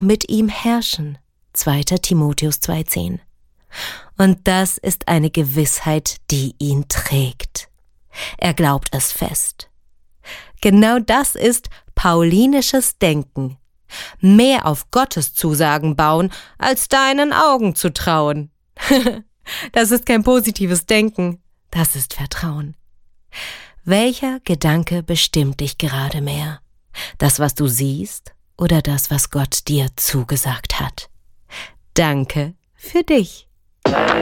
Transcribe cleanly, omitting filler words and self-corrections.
mit ihm herrschen. 2. Timotheus 2,10. Und das ist eine Gewissheit, die ihn trägt. Er glaubt es fest. Genau das ist paulinisches Denken. Mehr auf Gottes Zusagen bauen, als deinen Augen zu trauen. Das ist kein positives Denken, das ist Vertrauen. Welcher Gedanke bestimmt dich gerade mehr? Das, was du siehst, oder das, was Gott dir zugesagt hat? Danke für dich.